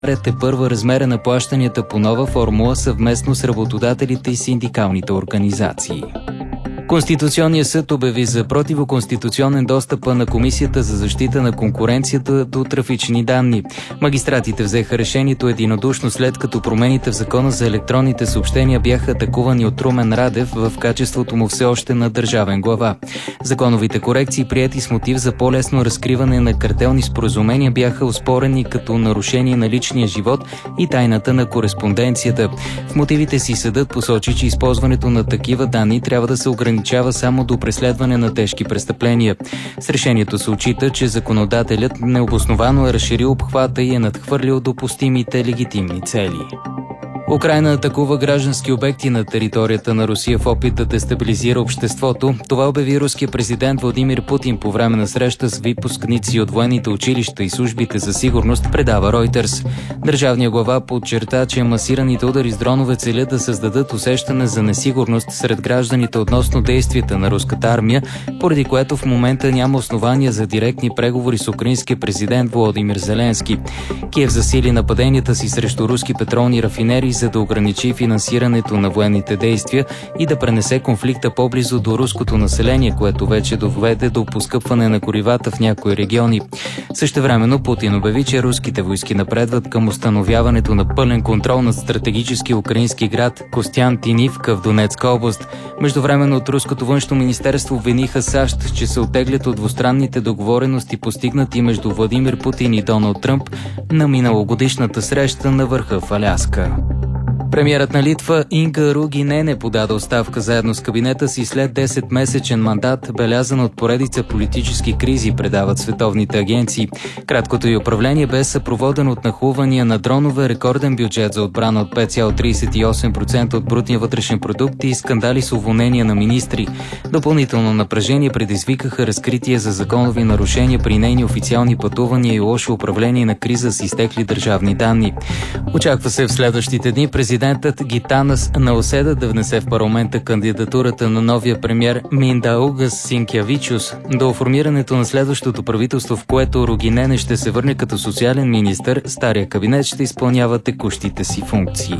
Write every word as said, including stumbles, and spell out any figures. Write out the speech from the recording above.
тепърва размера на плащанията по нова формула съвместно с работодателите и синдикалните организации. Конституционният съд обяви за противоконституционен достъпа на Комисията за защита на конкуренцията до трафични данни. Магистратите взеха решението единодушно, след като промените в Закона за електронните съобщения бяха атакувани от Румен Радев в качеството му все още на държавен глава. Законовите корекции, приети с мотив за по-лесно разкриване на картелни споразумения, бяха оспорени като нарушение на личния живот и тайната на кореспонденцията. В мотивите си съдът посочи, че използването на такива данни трябва да се ограничава само до преследване на тежки престъпления. С решението се отчита, че законодателят необосновано е разширил обхвата и е надхвърлил допустимите легитимни цели. Украйна атакува граждански обекти на територията на Русия в опит да дестабилизира обществото. Това обяви руския президент Владимир Путин по време на среща с выпускници от военните училища и службите за сигурност, предава Reuters. Държавният глава подчерта, че масираните удари с дронове целят да създадат усещане за несигурност сред гражданите относно действията на руската армия, поради което в момента няма основания за директни преговори с украинския президент Володимир Зеленски. Киев засили нападенията си срещу руски петролни рафинери, за да ограничи финансирането на военните действия и да пренесе конфликта по-близо до руското население, което вече доведе до поскъпване на горивата в някои региони. Същевременно Путин обяви, че руските войски напредват към установяването на пълен контрол над стратегически украински град Костянтинивка в Донецка област. Междувременно от руското външно министерство обвиниха САЩ, че се оттеглят от двустранните договорености, постигнати между Владимир Путин и Доналд Тръмп на миналогодишната среща на върха в Аляска. Премиерът на Литва Инга Ругинене подаде оставка заедно с кабинета си след десетмесечен мандат, белязан от поредица политически кризи, предават световните агенции. Краткото й управление бе съпроводено от нахлувания на дронове, рекорден бюджет за отбрана от пет цяло тридесет и осем процента от брутния вътрешен продукт и скандали с уволнения на министри. Допълнително напрежение предизвикаха разкритие за законови нарушения при нейни официални пътувания и лошо управление на криза с изтекли държавни данни. Очаква се в следващите дни президент Президентът Гитанас Науседа да внесе в парламента кандидатурата на новия премиер Миндаугас Синкявичус до формирането на следващото правителство, в което Ругинене ще се върне като социален министър. Стария кабинет ще изпълнява текущите си функции.